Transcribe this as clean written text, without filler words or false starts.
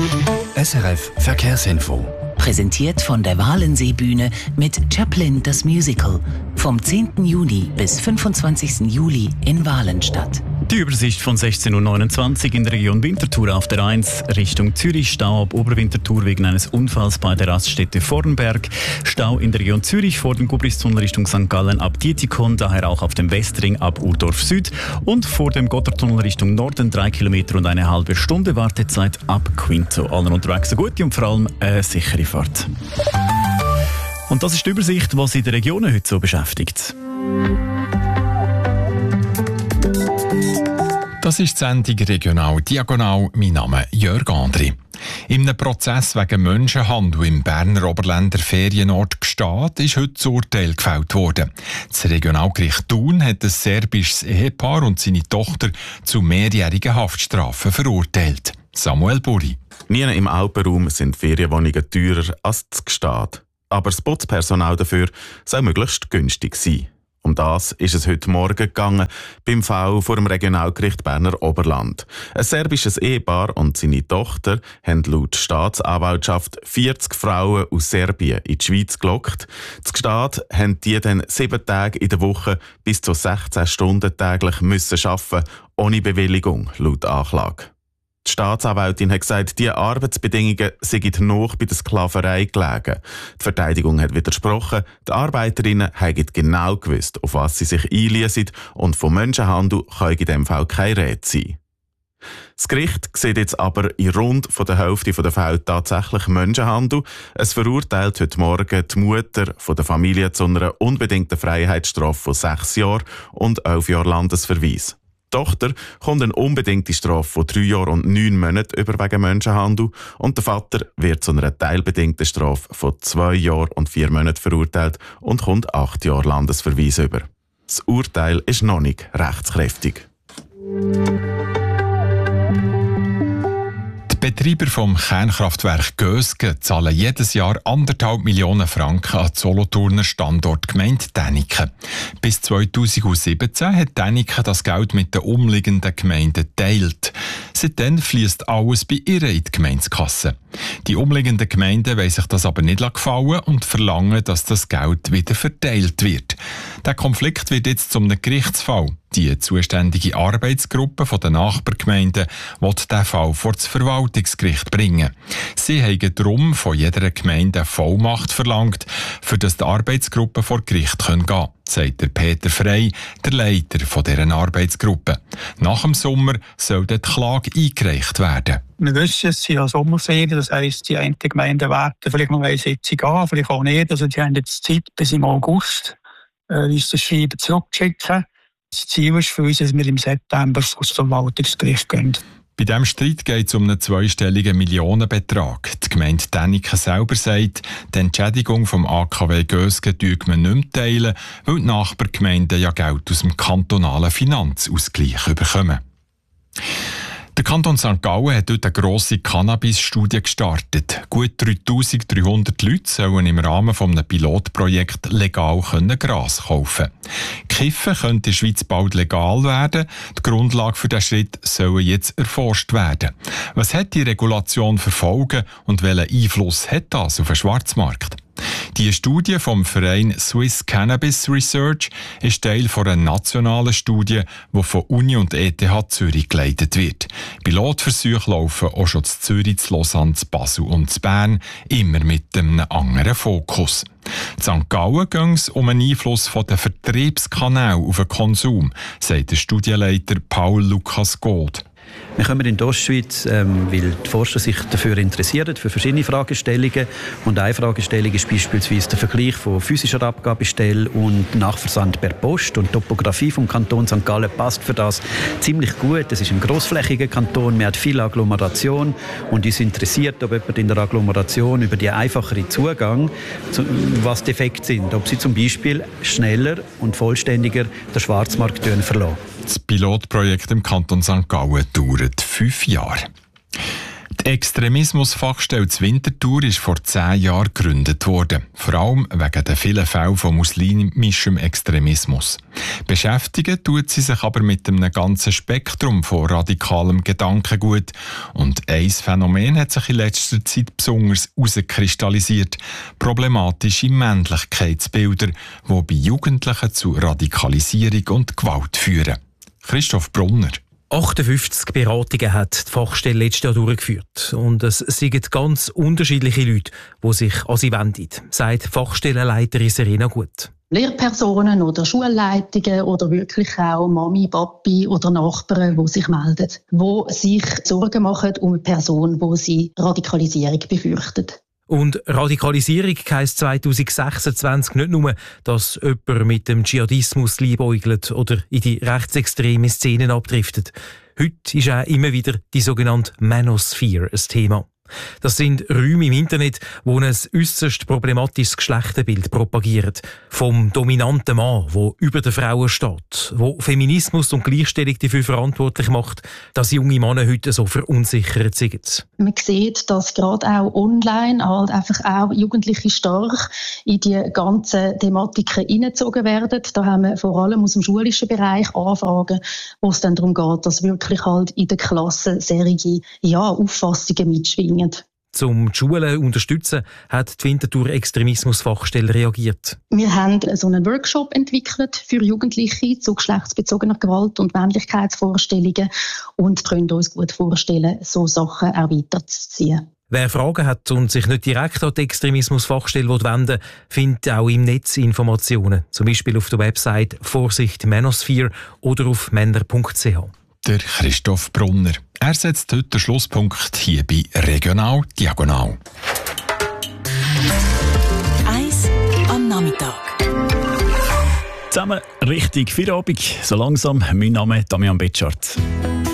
SRF Verkehrsinfo. Präsentiert von der Walenseebühne mit Chaplin das Musical. Vom 10. Juni bis 25. Juli in Walenstadt. Die Übersicht von 16.29 Uhr in der Region Winterthur auf der 1 Richtung Zürich. Stau ab Oberwinterthur wegen eines Unfalls bei der Raststätte Vornberg. Stau in der Region Zürich vor dem Gubristunnel Richtung St. Gallen ab Dietikon, daher auch auf dem Westring ab Urdorf Süd. Und vor dem Gotthardtunnel Richtung Norden 3 Kilometer und eine halbe Stunde Wartezeit ab Quinto. Allen unterwegs eine gute und vor allem eine sichere Fahrt. Und das ist die Übersicht, was in den Regionen heute so beschäftigt. Das ist die Sendung «Regional Diagonal». Mein Name ist Jörg Andri. In einem Prozess wegen Menschenhandel im Berner Oberländer Ferienort Gstaad ist heute das Urteil gefällt worden. Das Regionalgericht Thun hat ein serbisches Ehepaar und seine Tochter zu mehrjährigen Haftstrafen verurteilt. Samuel Burri. Nie im Alpenraum sind Ferienwohnungen teurer als das Gstaad. Aber das Putzpersonal dafür soll möglichst günstig sein. Um das ist es heute Morgen gegangen, beim Fall vor dem Regionalgericht Berner Oberland. Ein serbisches Ehepaar und seine Tochter haben laut Staatsanwaltschaft 40 Frauen aus Serbien in die Schweiz gelockt. Das Gstaad haben die dann 7 Tage in der Woche bis zu 16 Stunden täglich müssen arbeiten, ohne Bewilligung, laut Anklage. Die Staatsanwältin hat gesagt, diese Arbeitsbedingungen seien noch bei der Sklaverei gelegen. Die Verteidigung hat widersprochen, die Arbeiterinnen hätten genau gewusst, auf was sie sich einliessen, und vom Menschenhandel kann in diesem Fall keine Rede sein. Das Gericht sieht jetzt aber in rund der Hälfte der Fälle tatsächlich Menschenhandel. Es verurteilt heute Morgen die Mutter der Familie zu einer unbedingten Freiheitsstrafe von 6 Jahren und 11 Jahren Landesverweis. Die Tochter kommt eine unbedingte Strafe von 3 Jahren und 9 Monaten über wegen Menschenhandel und der Vater wird zu einer teilbedingten Strafe von 2 Jahren und 4 Monaten verurteilt und kommt 8 Jahre Landesverweis über. Das Urteil ist noch nicht rechtskräftig. Die Betreiber vom Kernkraftwerk Gösgen zahlen jedes Jahr 1,5 Millionen Franken an die Solothurner Standortgemeinde Däniken. Bis 2017 hat Däniken das Geld mit den umliegenden Gemeinden geteilt. Seitdem fließt alles bei ihr in die Gemeindekasse. Die umliegenden Gemeinden wollen sich das aber nicht gefallen und verlangen, dass das Geld wieder verteilt wird. Der Konflikt wird jetzt zu einem Gerichtsfall. Die zuständige Arbeitsgruppe der Nachbargemeinden will diesen Fall vor das Verwaltungsgericht bringen. Sie haben darum von jeder Gemeinde eine Vollmacht verlangt, für das die Arbeitsgruppe vor Gericht gehen kann, sagt der Peter Frey, der Leiter dieser Arbeitsgruppe. Nach dem Sommer soll die Klage eingereicht werden. Wir wissen, es sind ja Sommerferien, das heisst, die einen Gemeinden warten vielleicht noch eine Sitzung an, vielleicht auch nicht. Also die haben jetzt Zeit bis im August, uns das Schreiben zurückzuschicken. Das Ziel ist für uns, dass wir im September vor das Verwaltungsgericht gehen. Bei diesem Streit geht es um einen zweistelligen Millionenbetrag. Die Gemeinde Däniken selber sagt, die Entschädigung vom AKW Gösgen teilt man nicht mehr teilen, weil die Nachbargemeinden ja Geld aus dem kantonalen Finanzausgleich bekommen. Der Kanton St. Gallen hat dort eine grosse Cannabis-Studie gestartet. Gut 3300 Leute sollen im Rahmen eines Pilotprojekts legal Gras kaufen. Kiffen könnte in der Schweiz bald legal werden. Die Grundlage für diesen Schritt soll jetzt erforscht werden. Was hat die Regulation für Folgen und welchen Einfluss hat das auf den Schwarzmarkt? Die Studie vom Verein Swiss Cannabis Research ist Teil einer nationalen Studie, die von Uni und ETH Zürich geleitet wird. Pilotversuche laufen auch schon in Zürich, in Lausanne, in Basel und in Bern, immer mit einem anderen Fokus. In St. Gallen ging es um einen Einfluss der Vertriebskanäle auf den Konsum, sagt der Studienleiter Paul Lukas Gold. Wir kommen in die Ostschweiz, weil die Forscher sich dafür interessieren, für verschiedene Fragestellungen. Und eine Fragestellung ist beispielsweise der Vergleich von physischer Abgabestelle und Nachversand per Post. Und die Topografie vom Kanton St. Gallen passt für das ziemlich gut. Es ist ein grossflächiger Kanton, wir haben viel Agglomeration. Und uns interessiert, ob jemand in der Agglomeration über den einfacheren Zugang, was die Effekte sind. Ob sie zum Beispiel schneller und vollständiger den Schwarzmarkt verlassen. Das Pilotprojekt im Kanton St. Gallen dauert 5 Jahre. Die Extremismusfachstelle Winterthur ist vor 10 Jahren gegründet worden, vor allem wegen der vielen Fälle von muslimischem Extremismus. Beschäftigen tut sie sich aber mit einem ganzen Spektrum von radikalem Gedankengut. Und ein Phänomen hat sich in letzter Zeit besonders herauskristallisiert: problematische Männlichkeitsbilder, die bei Jugendlichen zu Radikalisierung und Gewalt führen. Christoph Brunner. 58 Beratungen hat die Fachstelle letztes Jahr durchgeführt. Und es sind ganz unterschiedliche Leute, die sich an sie wenden, sagt Fachstellenleiterin Serena Gut. Lehrpersonen oder Schulleitungen oder wirklich auch Mami, Papi oder Nachbarn, die sich melden, die sich Sorgen machen um eine Person, die sie Radikalisierung befürchtet. Und Radikalisierung heisst 2026 nicht nur, dass jemand mit dem Dschihadismus liebäugelt oder in die rechtsextreme Szenen abdriftet. Heute ist auch immer wieder die sogenannte Manosphere ein Thema. Das sind Räume im Internet, die ein äusserst problematisches Geschlechterbild propagieren. Vom dominanten Mann, der über den Frauen steht, der Feminismus und Gleichstellung dafür verantwortlich macht, dass junge Männer heute so verunsichert sind. Man sieht, dass gerade auch online halt einfach auch Jugendliche stark in die ganzen Thematiken hineingezogen werden. Da haben wir vor allem aus dem schulischen Bereich Anfragen, wo es dann darum geht, dass wirklich halt in der Klasse solche Auffassungen mitschwingen. Um die Schulen zu unterstützen, hat die Winterthur Extremismusfachstelle reagiert. Wir haben so einen Workshop entwickelt für Jugendliche zu geschlechtsbezogener Gewalt und Männlichkeitsvorstellungen und können uns gut vorstellen, so Sachen auch weiterzuziehen. Wer Fragen hat und sich nicht direkt an die Extremismusfachstelle wenden will, findet auch im Netz Informationen, zum Beispiel auf der Website Vorsicht Manosphere oder auf männer.ch. Der Christoph Brunner. Er setzt heute den Schlusspunkt hier bei Regional Diagonal. Eis am Nachmittag. Zusammen Richtung Feierabend. So langsam. Mein Name ist Damian Betschart.